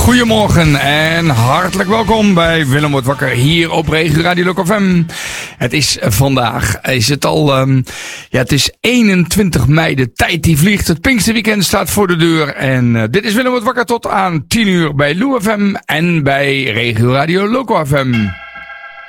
Goedemorgen en hartelijk welkom bij Willem wordt wakker hier op Regio Radio Local FM. Het is vandaag, het is 21 mei, de tijd die vliegt. Het Pinksterweekend staat voor de deur en dit is Willem wordt wakker tot aan 10 uur bij Lou FM en bij Regio Radio Local FM.